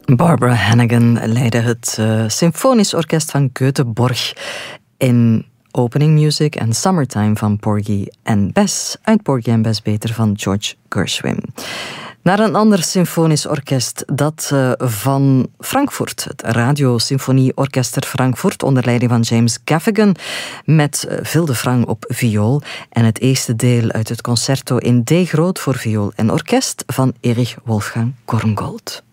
Barbara Hannigan leidde het Symfonisch Orkest van Göteborg in Opening Music en Summertime van Porgy and Bess, uit Porgy and Bess beter van George Gershwin. Naar een ander symfonisch orkest, dat van Frankfurt, het Radio Symfonieorkester Frankfurt, onder leiding van James Gaffigan, met Wildefranc op viool en het eerste deel uit het concerto in D groot voor viool en orkest van Erich Wolfgang Korngold.